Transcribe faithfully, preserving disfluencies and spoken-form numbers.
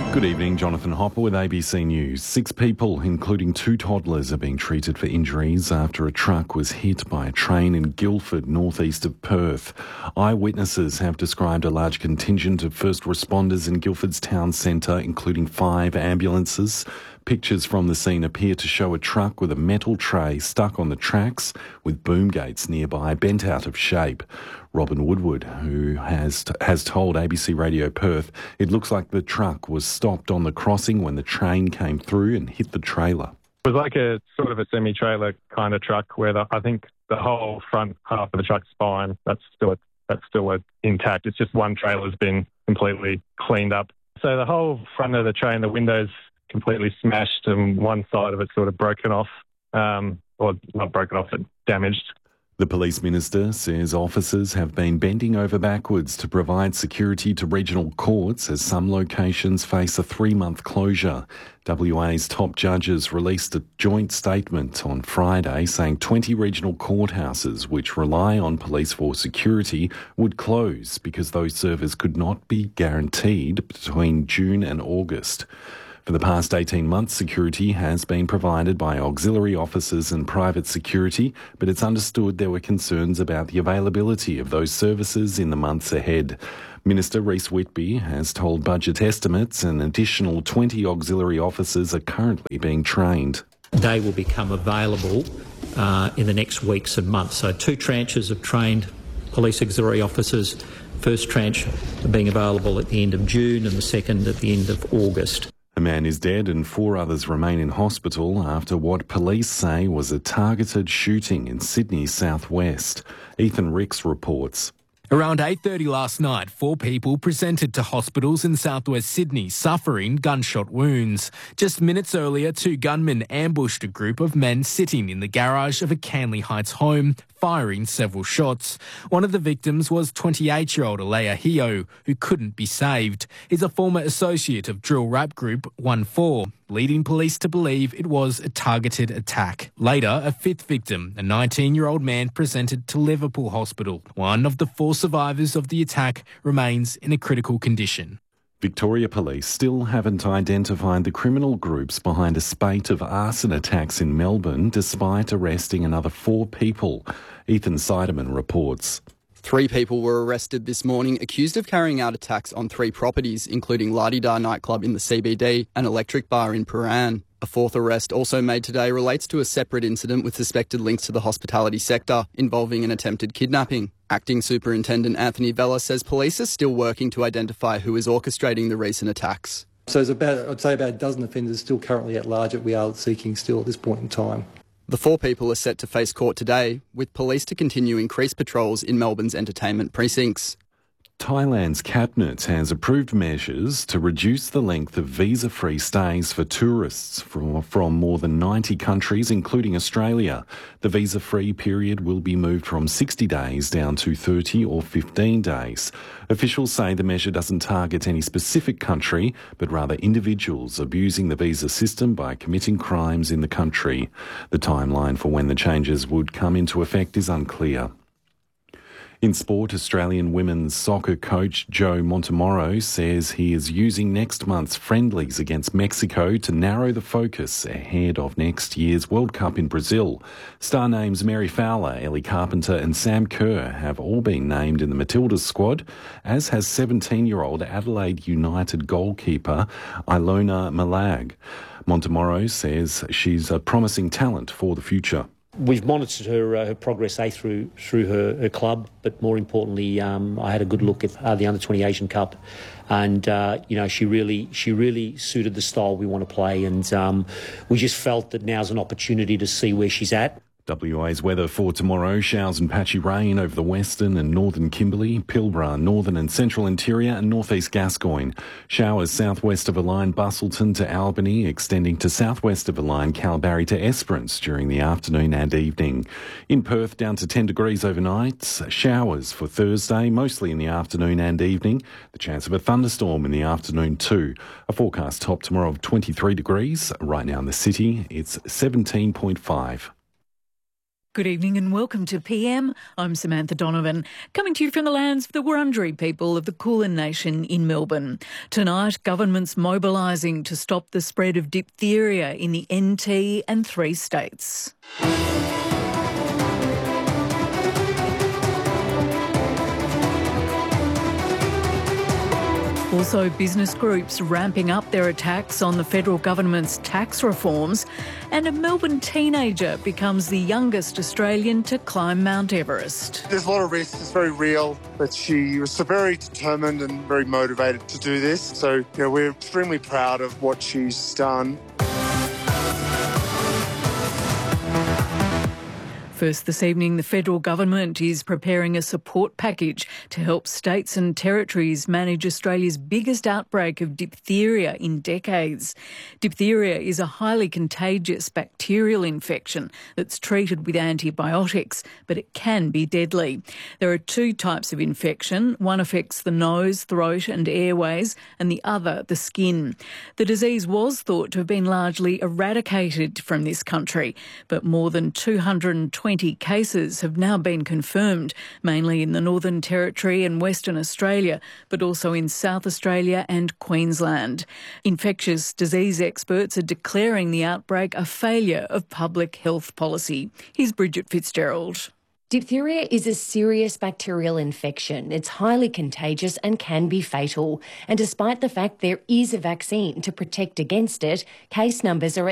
Good evening, Jonathan Hopper with A B C News. Six people, including two toddlers, are being treated for injuries after a truck was hit by a train in Guildford, northeast of Perth. Eyewitnesses have described a large contingent of first responders in Guildford's town centre, including five ambulances. Pictures from the scene appear to show a truck with a metal tray stuck on the tracks, with boom gates nearby bent out of shape. Robin Woodward, who has has told A B C Radio Perth, it looks like the truck was stopped on the crossing when the train came through and hit the trailer. It was like a sort of a semi-trailer kind of truck where the, I think the whole front half of the truck's spine, that's still a, that's still a, intact. It's just one trailer's been completely cleaned up. So the whole front of the train, the windows completely smashed and one side of it sort of broken off, um, or not broken off, but damaged. The police minister says officers have been bending over backwards to provide security to regional courts as some locations face a three-month closure. W A's top judges released a joint statement on Friday saying twenty regional courthouses which rely on police for security would close because those servers could not be guaranteed between June and August. For the past eighteen months, security has been provided by auxiliary officers and private security, but it's understood there were concerns about the availability of those services in the months ahead. Minister Reece Whitby has told budget estimates an additional twenty auxiliary officers are currently being trained. They will become available uh, in the next weeks and months. So two tranches of trained police auxiliary officers. First tranche being available at the end of June and the second at the end of August. A man is dead and four others remain in hospital after what police say was a targeted shooting in Sydney's southwest. Ethan Ricks reports. Around eight thirty last night, four people presented to hospitals in southwest Sydney suffering gunshot wounds. Just minutes earlier, two gunmen ambushed a group of men sitting in the garage of a Canley Heights home, firing several shots. One of the victims was twenty-eight-year-old Alea Hio, who couldn't be saved. He's a former associate of drill rap group one four, leading police to believe it was a targeted attack. Later, a fifth victim, a nineteen-year-old man, presented to Liverpool Hospital. One of the four survivors of the attack remains in a critical condition. Victoria Police still haven't identified the criminal groups behind a spate of arson attacks in Melbourne, despite arresting another four people. Ethan Seidemann reports. Three people were arrested this morning accused of carrying out attacks on three properties, including La-Di-Da nightclub in the C B D and Electric Bar in Prahran. A fourth arrest also made today relates to a separate incident with suspected links to the hospitality sector involving an attempted kidnapping. Acting Superintendent Anthony Vella says police are still working to identify who is orchestrating the recent attacks. So there's about, I'd say about a dozen offenders still currently at large that we are seeking still at this point in time. The four people are set to face court today, with police to continue increased patrols in Melbourne's entertainment precincts. Thailand's cabinet has approved measures to reduce the length of visa-free stays for tourists from, from more than ninety countries, including Australia. The visa-free period will be moved from sixty days down to thirty or fifteen days. Officials say the measure doesn't target any specific country, but rather individuals abusing the visa system by committing crimes in the country. The timeline for when the changes would come into effect is unclear. In sport, Australian women's soccer coach Joe Montemorro says he is using next month's friendlies against Mexico to narrow the focus ahead of next year's World Cup in Brazil. Star names Mary Fowler, Ellie Carpenter and Sam Kerr have all been named in the Matildas squad, as has seventeen-year-old Adelaide United goalkeeper Ilona Malag. Montemorro says she's a promising talent for the future. We've monitored her uh, her progress a through through her, her club, but more importantly, um, I had a good look at uh, the under twenty Asian Cup, and uh, you know she really she really suited the style we want to play, and um, we just felt that now's an opportunity to see where she's at. W A's weather for tomorrow: showers and patchy rain over the western and northern Kimberley, Pilbara, northern and central interior and northeast Gascoyne. Showers southwest of a line Bustleton to Albany, extending to southwest of a line Kalbarri to Esperance during the afternoon and evening. In Perth, down to ten degrees overnight. Showers for Thursday, mostly in the afternoon and evening. The chance of a thunderstorm in the afternoon too. A forecast top tomorrow of twenty-three degrees. Right now in the city, it's seventeen point five. Good evening and welcome to P M. I'm Samantha Donovan, coming to you from the lands of the Wurundjeri people of the Kulin Nation in Melbourne. Tonight, government's mobilising to stop the spread of diphtheria in the N T and three states. Also, business groups ramping up their attacks on the federal government's tax reforms, and a Melbourne teenager becomes the youngest Australian to climb Mount Everest. There's a lot of risk, it's very real, but she was so very determined and very motivated to do this. So, you know, we're extremely proud of what she's done. First this evening, the federal government is preparing a support package to help states and territories manage Australia's biggest outbreak of diphtheria in decades. Diphtheria is a highly contagious bacterial infection that's treated with antibiotics, but it can be deadly. There are two types of infection. One affects the nose, throat and airways, and the other the skin. The disease was thought to have been largely eradicated from this country, but more than two hundred twenty cases have now been confirmed, mainly in the Northern Territory and Western Australia, but also in South Australia and Queensland. Infectious disease experts are declaring the outbreak a failure of public health policy. Here's Bridget Fitzgerald. Diphtheria is a serious bacterial infection. It's highly contagious and can be fatal. And despite the fact there is a vaccine to protect against it, case numbers are